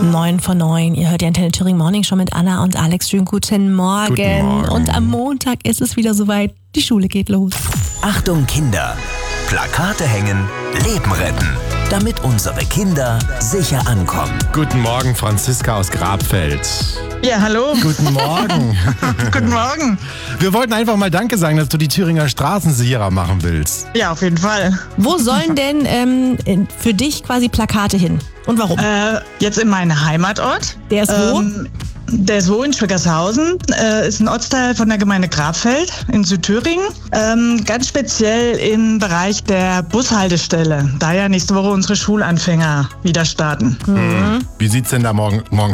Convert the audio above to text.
9 von 9. Ihr hört die Antenne Thüringen Morning Show mit Anna und Alex. Schönen guten Morgen. Guten Morgen. Und am Montag ist es wieder soweit. Die Schule geht los. Achtung Kinder, Plakate hängen, Leben retten, damit unsere Kinder sicher ankommen. Guten Morgen, Franziska aus Grabfeld. Ja, hallo. Guten Morgen. Guten Morgen. Wir wollten einfach mal Danke sagen, dass du die Thüringer Straßen sicherer machen willst. Ja, auf jeden Fall. Wo sollen denn für dich quasi Plakate hin? Und warum? Jetzt in meinem Heimatort. Der ist wo? Der ist wo in Schwickershausen. Ist ein Ortsteil von der Gemeinde Grabfeld in Südthüringen. Ganz speziell im Bereich der Bushaltestelle. Da ja nächste Woche unsere Schulanfänger wieder starten. Wie sieht's denn da morgens